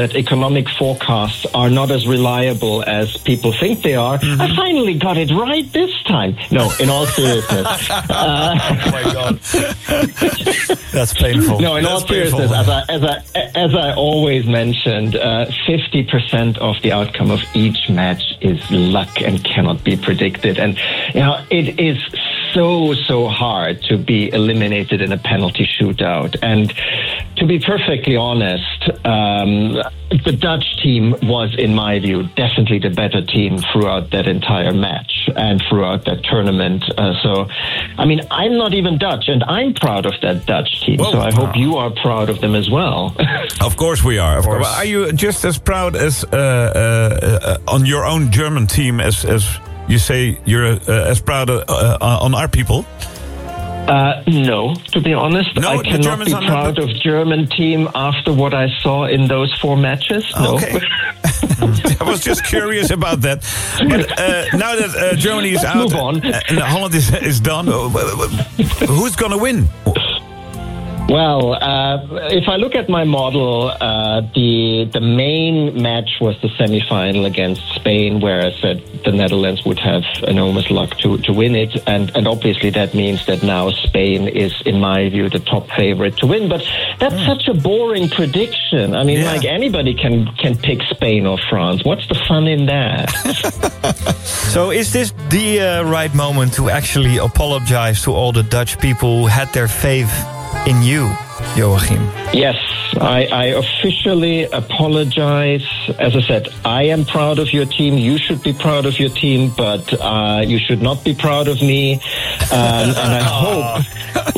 that economic forecasts are not as reliable as people think they are. I finally got it right this time. No, in all seriousness. Oh my God. That's painful. No, in all seriousness, as I always mentioned, 50% of the outcome of each match is luck and cannot be predicted. And, it is so hard to be eliminated in a penalty shootout. And to be perfectly honest, the Dutch team was, in my view, definitely the better team throughout that entire match and throughout that tournament. I'm not even Dutch, and I'm proud of that Dutch team. Whoa. So I hope you are proud of them as well. Of course we are. Of course. Are you just as proud as on your own German team as you say you're as proud on our people? No, to be honest, I cannot be proud of German team after what I saw in those 4 matches. No. Okay. I was just curious about that. But now that Germany is out move on. And Holland is done, who's going to win? Well, if I look at my model, the main match was the semi-final against Spain, where I said the Netherlands would have enormous luck to win it. And obviously that means that now Spain is, in my view, the top favorite to win. But that's such a boring prediction. I mean, like anybody can pick Spain or France. What's the fun in that? So is this the right moment to actually apologize to all the Dutch people who had their faith in you, Joachim? Yes, I officially apologize. As I said, I am proud of your team. You should be proud of your team, but you should not be proud of me. And I hope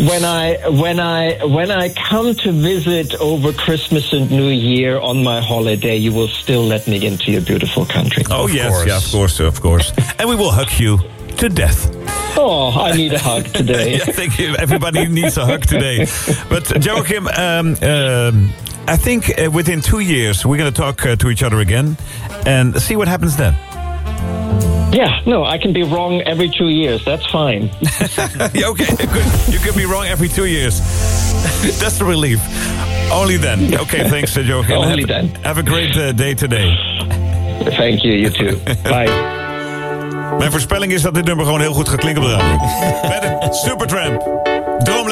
when I come to visit over Christmas and New Year on my holiday, you will still let me into your beautiful country. Oh, yes, of course. And we will hug you to death. Oh, I need a hug today. I think everybody needs a hug today. But Joachim, I think within 2 years we're going to talk to each other again and see what happens then. Yeah, no, I can be wrong every 2 years. That's fine. Okay, good. You can be wrong every 2 years. That's the relief. Only then. Okay, thanks, Joachim. Only then. Have a great day today. Thank you, you too. Bye. Mijn voorspelling is dat dit nummer gewoon heel goed gaat klinken op de radio. Met een Supertramp. Droomland.